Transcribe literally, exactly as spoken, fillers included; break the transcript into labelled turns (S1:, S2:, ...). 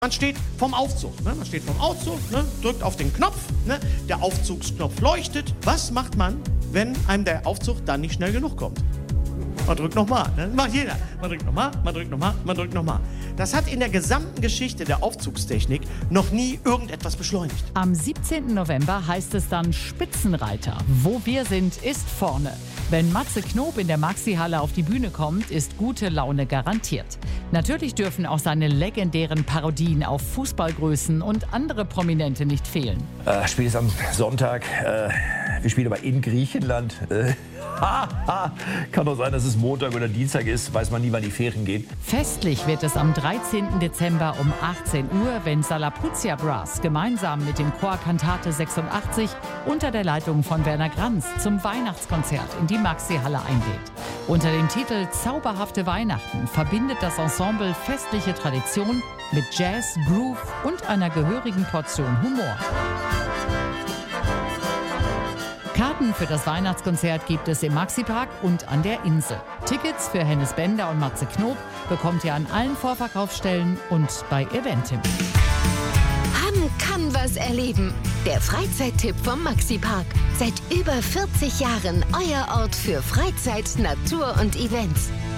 S1: Man steht vom Aufzug, ne? man steht vom Aufzug, ne? drückt auf den Knopf, ne? der Aufzugsknopf leuchtet. Was macht man, wenn einem der Aufzug dann nicht schnell genug kommt? Man drückt nochmal, ne? macht jeder. Man drückt nochmal, man drückt nochmal, man drückt nochmal. Das hat in der gesamten Geschichte der Aufzugstechnik noch nie irgendetwas beschleunigt.
S2: Am siebzehnten November heißt es dann Spitzenreiter. Wo wir sind, ist vorne. Wenn Matze Knob in der Maxi-Halle auf die Bühne kommt, ist gute Laune garantiert. Natürlich dürfen auch seine legendären Parodien auf Fußballgrößen und andere Prominente nicht fehlen.
S3: Äh, Spiel ist am Sonntag. Äh, wir spielen aber in Griechenland. Äh, ha, ha. Kann doch sein, dass es Montag oder Dienstag ist. Weiß man nie, wann die Ferien gehen.
S2: Festlich wird es am dreizehnten Dezember um achtzehn Uhr, wenn Salapuzia Brass gemeinsam mit dem Chor Kantate sechsundachtzig unter der Leitung von Werner Granz zum Weihnachtskonzert in die Maxi-Halle einlädt. Unter dem Titel Zauberhafte Weihnachten verbindet das Ensemble festliche Tradition mit Jazz, Groove und einer gehörigen Portion Humor. Karten für das Weihnachtskonzert gibt es im Maxi-Park und an der Insel. Tickets für Hennes Bender und Matze Knob bekommt ihr an allen Vorverkaufsstellen und bei Eventim.
S4: Hamm kann was erleben. Der Freizeittipp vom Maxi-Park. Seit über vierzig Jahren euer Ort für Freizeit, Natur und Events.